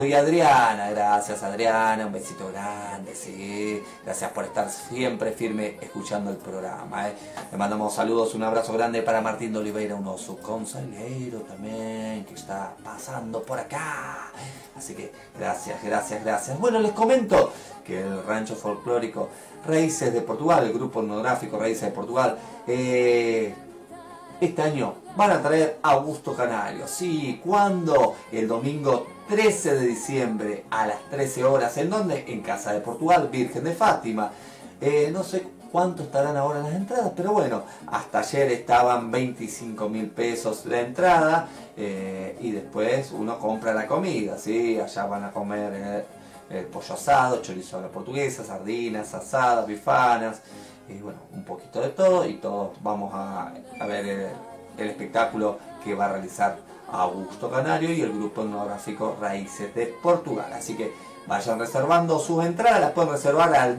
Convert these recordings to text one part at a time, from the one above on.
Y Adriana, gracias Adriana, un besito grande, sí, gracias por estar siempre firme escuchando el programa. Le mandamos saludos, un abrazo grande para Martín de Oliveira, un oso consaleiro también, que está pasando por acá. Así que gracias. Bueno, les comento que el rancho folclórico Raíces de Portugal, el grupo etnográfico Raíces de Portugal, este año van a traer a Augusto Canario. Sí, ¿cuándo? El domingo 13 de diciembre a las 13 horas. ¿En dónde? En Casa de Portugal, Virgen de Fátima. No sé cuánto estarán ahora las entradas, pero bueno, hasta ayer estaban 25.000 pesos la entrada, y después uno compra la comida, ¿sí? Allá van a comer pollo asado, chorizo a la portuguesa, sardinas, asadas, bifanas, y bueno, un poquito de todo, y todos vamos a ver el espectáculo que va a realizar Augusto Canario y el grupo etnográfico Raíces de Portugal. Así que vayan reservando sus entradas, las pueden reservar al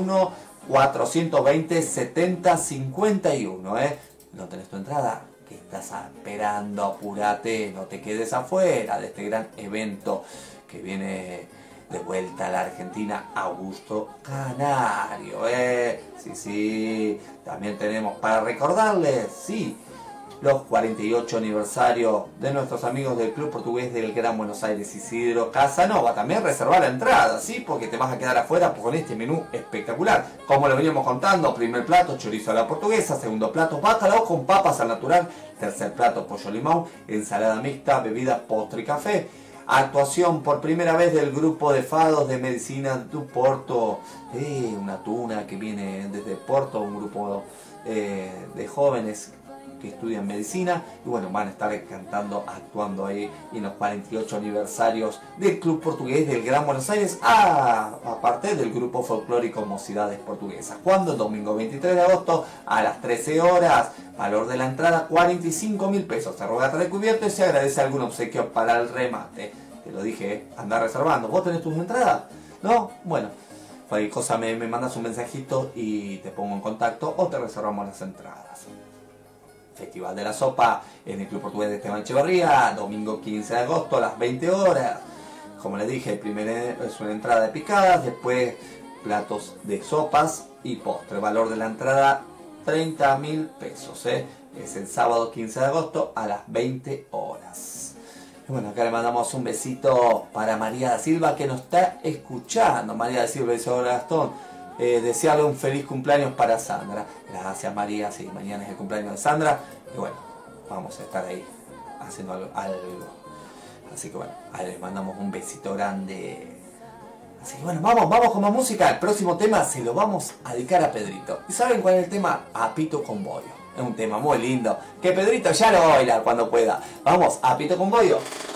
221-420-7051. ¿No tenés tu entrada? ¿Qué estás esperando? Apúrate, no te quedes afuera de este gran evento que viene de vuelta a la Argentina, Augusto Canario. Sí, también tenemos para recordarles, sí, los 48 aniversarios de nuestros amigos del Club Portugués del Gran Buenos Aires, Isidro Casanova. También reservar la entrada, ¿sí? Porque te vas a quedar afuera con este menú espectacular. Como lo veníamos contando, primer plato, chorizo a la portuguesa, segundo plato, bacalao con papas al natural, tercer plato, pollo limón, ensalada mixta, bebida, postre y café. Actuación por primera vez del grupo de fados de Medicina do Porto, una tuna que viene desde Porto, un grupo de jóvenes que estudian medicina, y bueno, van a estar cantando, actuando ahí en los 48 aniversarios del Club Portugués del Gran Buenos Aires, aparte del grupo folclórico Mocidades Portuguesas. ¿Cuándo? Domingo 23 de agosto a las 13 horas, valor de la entrada 45.000 pesos, se roga de cubierto y se agradece algún obsequio para el remate. Te lo dije, anda reservando. ¿Vos tenés tus entradas? ¿No? Bueno, cualquier cosa me mandas un mensajito y te pongo en contacto o te reservamos las entradas. Festival de la Sopa en el Club Portugués de Esteban Echeverría, domingo 15 de agosto a las 20 horas. Como les dije, primero es una entrada de picadas, después platos de sopas y postre. Valor de la entrada 30.000 pesos. Es el sábado 15 de agosto a las 20 horas. Y bueno, acá le mandamos un besito para María da Silva que nos está escuchando. María da Silva dice: hola Gastón, desearle un feliz cumpleaños para Sandra. Gracias María, sí, mañana es el cumpleaños de Sandra. Y bueno, vamos a estar ahí haciendo algo. Así que bueno, ahí les mandamos un besito grande. Así que bueno, vamos con más música. El próximo tema se lo vamos a dedicar a Pedrito. ¿Y saben cuál es el tema? Apito con bollo. Es un tema muy lindo, que Pedrito ya lo baila cuando pueda. Vamos, Apito con bollo.